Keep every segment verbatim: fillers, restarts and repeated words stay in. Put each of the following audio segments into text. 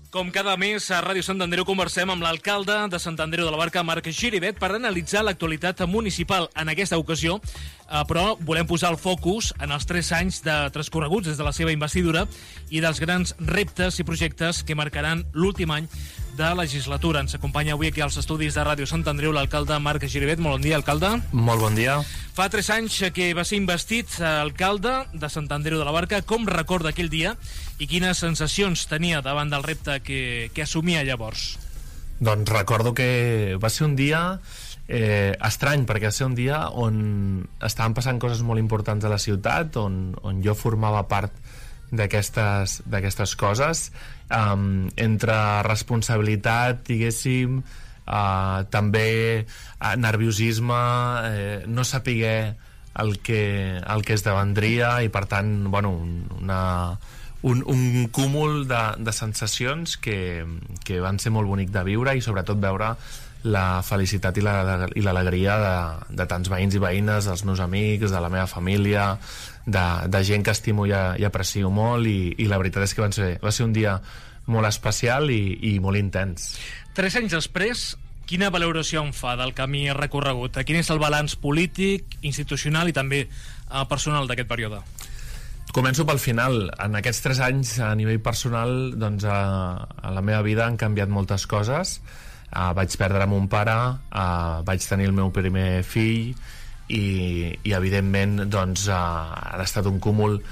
Com cada mes, a Ràdio Sant Andreu conversem amb l'alcalde de Sant Andreu de la Barca, Marc Giribet, per analitzar l'actualitat municipal. En aquesta ocasió, eh, però, volem posar el focus en els tres anys de transcorreguts des de la seva investidura i dels grans reptes i projectes que marcaran l'últim any de legislatura. Ens acompanya avui aquí als estudis de Ràdio Sant Andreu l'alcalde Marc Giribet. Molt bon dia, alcalde. Molt bon dia. Fa tres anys que va ser investit alcalde de Sant Andreu de la Barca. Com recorda aquell dia i quines sensacions tenia davant del repte que, que assumia llavors? Doncs recordo que va ser un dia eh, estrany, perquè va ser un dia on estaven passant coses molt importants a la ciutat, on, on jo formava part d'aquestes d'aquestes coses, um, entre responsabilitat, diguéssim, uh, també uh, nerviosisme, eh, no saber el que, el que es devendria, i per tant, bueno, una, un, un cúmul de, de sensacions que, que van ser molt bonic de viure, i sobretot veure la felicitat i la, i l'alegria de, de tants veïns i veïnes, dels meus amics, de la meva família, de, de gent que estimo i, i aprecio molt, i, i la veritat és que van ser, va ser un dia molt especial i, i molt intens. Tres anys després, quina valoració en fa del camí recorregut? Quin és el balanç polític, institucional i també eh, personal d'aquest període? Començo pel final. En aquests tres anys, a nivell personal, doncs, a, a la meva vida han canviat moltes coses. Uh, vaig perdre mon pare, uh, vaig tenir el meu primer fill, i, i evidentment doncs, uh, ha estat un cúmul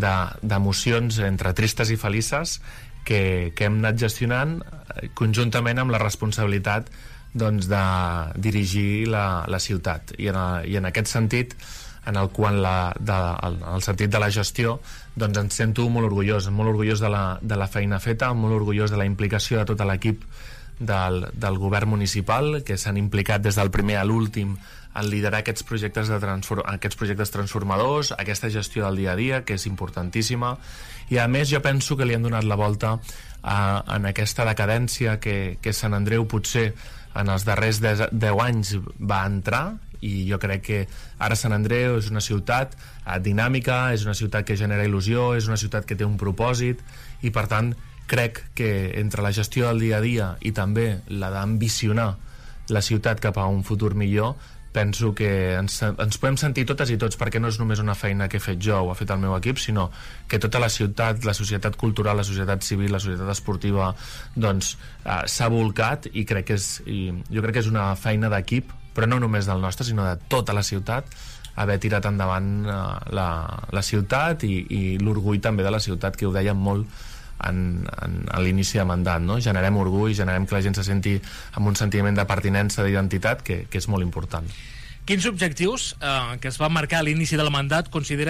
d'emocions de, entre tristes i felices que, que hem anat gestionant conjuntament amb la responsabilitat doncs, de dirigir la, la ciutat, i en, a, i en aquest sentit, en el qual la, de, el, el sentit de la gestió, doncs em sento molt orgullós, molt orgullós de la, de la feina feta, molt orgullós de la implicació de tot l'equip del, del govern municipal, que s'han implicat des del primer a l'últim en liderar aquests projectes, de transform, aquests projectes transformadors, aquesta gestió del dia a dia, que és importantíssima, i a més jo penso que li han donat la volta a, en aquesta decadència que, que Sant Andreu potser en els darrers deu anys va entrar, i jo crec que ara Sant Andreu és una ciutat eh, dinàmica, és una ciutat que genera il·lusió, és una ciutat que té un propòsit, i per tant crec que entre la gestió del dia a dia i també la d'ambicionar la ciutat cap a un futur millor, penso que ens, ens podem sentir totes i tots, perquè no és només una feina que he fet jo o ha fet el meu equip, sinó que tota la ciutat, la societat cultural, la societat civil, la societat esportiva, doncs eh, s'ha volcat, i crec que és, i jo crec que és una feina d'equip, però no només del nostre, sinó de tota la ciutat, haver tirat endavant eh, la, la ciutat, i, i l'orgull també de la ciutat, que ho dèiem molt En, en, a l'inici de mandat, no? Generem orgull, generem que la gent se senti amb un sentiment de pertinença, d'identitat, que, que és molt important. Quins objectius eh, que es van marcar a l'inici del mandat considera